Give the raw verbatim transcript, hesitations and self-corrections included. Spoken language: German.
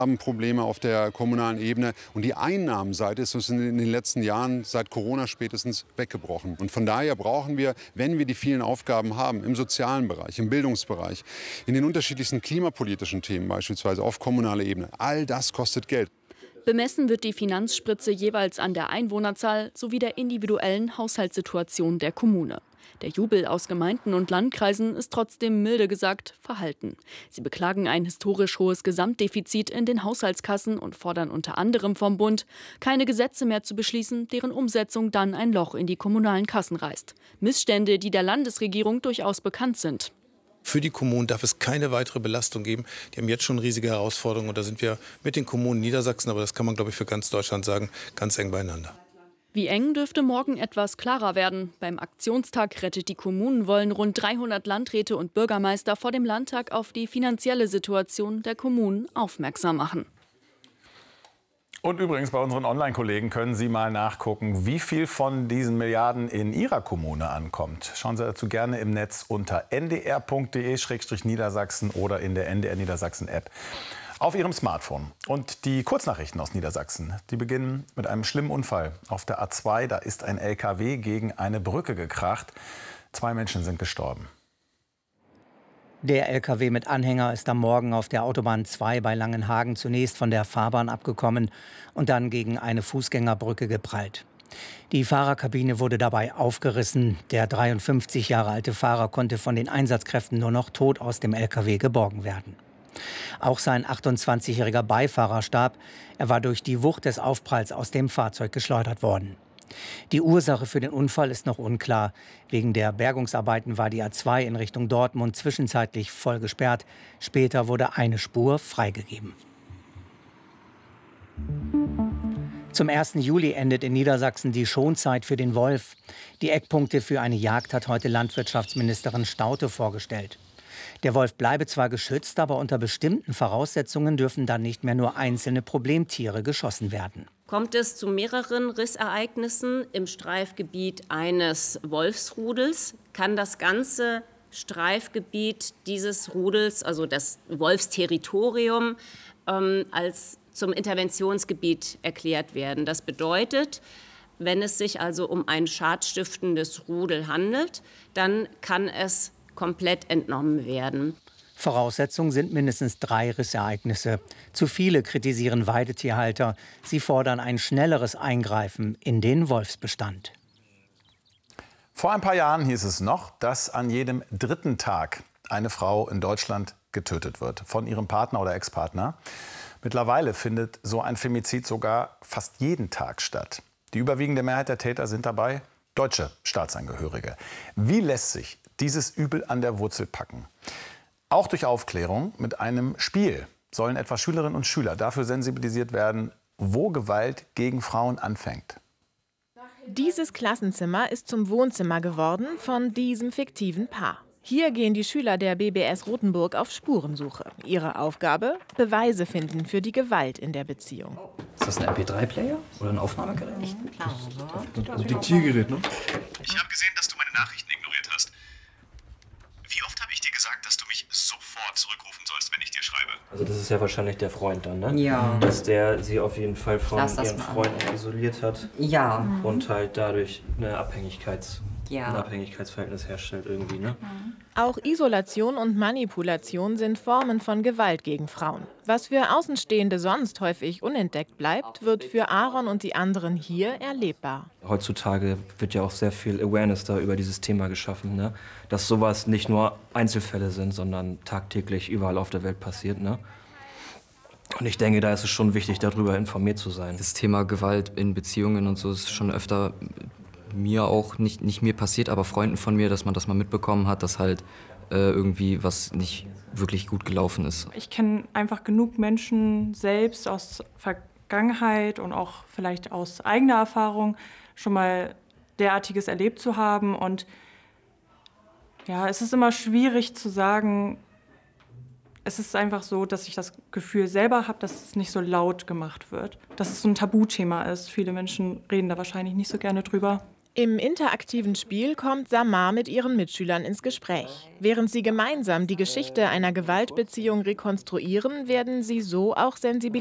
haben Probleme auf der kommunalen Ebene. Und die Einnahmenseite ist uns in den letzten Jahren, seit Corona spätestens, weggebrochen. Und von daher brauchen wir, wenn wir die vielen Aufgaben haben, im sozialen Bereich, im Bildungsbereich, in den unterschiedlichsten klimapolitischen Themen beispielsweise auf kommunaler Ebene, all das kostet Geld. Bemessen wird die Finanzspritze jeweils an der Einwohnerzahl sowie der individuellen Haushaltssituation der Kommune. Der Jubel aus Gemeinden und Landkreisen ist trotzdem milde gesagt verhalten. Sie beklagen ein historisch hohes Gesamtdefizit in den Haushaltskassen und fordern unter anderem vom Bund, keine Gesetze mehr zu beschließen, deren Umsetzung dann ein Loch in die kommunalen Kassen reißt. Missstände, die der Landesregierung durchaus bekannt sind. Für die Kommunen darf es keine weitere Belastung geben. Die haben jetzt schon riesige Herausforderungen. Und da sind wir mit den Kommunen Niedersachsen, aber das kann man, glaube ich, für ganz Deutschland sagen, ganz eng beieinander. Wie eng dürfte morgen etwas klarer werden. Beim Aktionstag Rettet die Kommunen wollen rund dreihundert Landräte und Bürgermeister vor dem Landtag auf die finanzielle Situation der Kommunen aufmerksam machen. Und übrigens bei unseren Online-Kollegen können Sie mal nachgucken, wie viel von diesen Milliarden in Ihrer Kommune ankommt. Schauen Sie dazu gerne im Netz unter n d r punkt d e slash niedersachsen oder in der N D R Niedersachsen App auf Ihrem Smartphone. Und die Kurznachrichten aus Niedersachsen, die beginnen mit einem schlimmen Unfall. Auf der A zwei, da ist ein L K W gegen eine Brücke gekracht. Zwei Menschen sind gestorben. Der L K W mit Anhänger ist am Morgen auf der Autobahn zwei bei Langenhagen zunächst von der Fahrbahn abgekommen und dann gegen eine Fußgängerbrücke geprallt. Die Fahrerkabine wurde dabei aufgerissen. Der dreiundfünfzig Jahre alte Fahrer konnte von den Einsatzkräften nur noch tot aus dem L K W geborgen werden. Auch sein achtundzwanzigjähriger Beifahrer starb. Er war durch die Wucht des Aufpralls aus dem Fahrzeug geschleudert worden. Die Ursache für den Unfall ist noch unklar. Wegen der Bergungsarbeiten war die A zwei in Richtung Dortmund zwischenzeitlich voll gesperrt. Später wurde eine Spur freigegeben. Zum ersten Juli endet in Niedersachsen die Schonzeit für den Wolf. Die Eckpunkte für eine Jagd hat heute Landwirtschaftsministerin Staudte vorgestellt. Der Wolf bleibe zwar geschützt, aber unter bestimmten Voraussetzungen dürfen dann nicht mehr nur einzelne Problemtiere geschossen werden. Kommt es zu mehreren Rissereignissen im Streifgebiet eines Wolfsrudels, kann das ganze Streifgebiet dieses Rudels, also das Wolfsterritorium, ähm, als zum Interventionsgebiet erklärt werden. Das bedeutet, wenn es sich also um ein schadstiftendes Rudel handelt, dann kann es komplett entnommen werden. Voraussetzung sind mindestens drei Rissereignisse. Zu viele kritisieren Weidetierhalter. Sie fordern ein schnelleres Eingreifen in den Wolfsbestand. Vor ein paar Jahren hieß es noch, dass an jedem dritten Tag eine Frau in Deutschland getötet wird von ihrem Partner oder Ex-Partner. Mittlerweile findet so ein Femizid sogar fast jeden Tag statt. Die überwiegende Mehrheit der Täter sind dabei deutsche Staatsangehörige. Wie lässt sich dieses Übel an der Wurzel packen? Auch durch Aufklärung mit einem Spiel sollen etwa Schülerinnen und Schüler dafür sensibilisiert werden, wo Gewalt gegen Frauen anfängt. Dieses Klassenzimmer ist zum Wohnzimmer geworden von diesem fiktiven Paar. Hier gehen die Schüler der B B S Rothenburg auf Spurensuche. Ihre Aufgabe? Beweise finden für die Gewalt in der Beziehung. Ist das ein M P drei Player oder ein Aufnahmegerät? Ein Diktiergerät, ne? Ich habe gesehen, dass du meine Nachrichten ignoriert hast. Wie oft habe ich dir gesagt, dass du mich sofort zurückrufen sollst, wenn ich dir schreibe? Also das ist ja wahrscheinlich der Freund dann, ne? Ja. Dass der sie auf jeden Fall von Lass das ihren mal Freunden an. isoliert hat. Ja. Und halt dadurch eine Abhängigkeits, Ja. ein Abhängigkeitsverhältnis herstellt irgendwie, ne? Auch Isolation und Manipulation sind Formen von Gewalt gegen Frauen. Was für Außenstehende sonst häufig unentdeckt bleibt, wird für Aaron und die anderen hier erlebbar. Heutzutage wird ja auch sehr viel Awareness da über dieses Thema geschaffen, ne? Dass sowas nicht nur Einzelfälle sind, sondern tagtäglich überall auf der Welt passiert, ne? Und ich denke, da ist es schon wichtig, darüber informiert zu sein. Das Thema Gewalt in Beziehungen und so ist schon öfter mir auch, nicht, nicht mir passiert, aber Freunden von mir, dass man das mal mitbekommen hat, dass halt äh, irgendwie was nicht wirklich gut gelaufen ist. Ich kenne einfach genug Menschen selbst aus Vergangenheit und auch vielleicht aus eigener Erfahrung schon mal derartiges erlebt zu haben. Und ja, es ist immer schwierig zu sagen, es ist einfach so, dass ich das Gefühl selber habe, dass es nicht so laut gemacht wird. Dass es so ein Tabuthema ist. Viele Menschen reden da wahrscheinlich nicht so gerne drüber. Im interaktiven Spiel kommt Samar mit ihren Mitschülern ins Gespräch. Während sie gemeinsam die Geschichte einer Gewaltbeziehung rekonstruieren, werden sie so auch sensibilisiert.